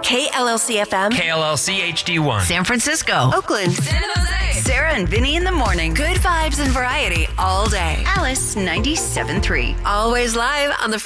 KLLC FM. KLLC HD1. San Francisco. Oakland. San Jose. Sarah and Vinny in the morning. Good vibes and variety all day. Alice 97.3. Always live on the